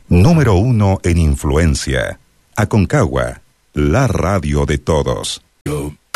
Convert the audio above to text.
Número 1 en influencia. Aconcagua, la radio de todos.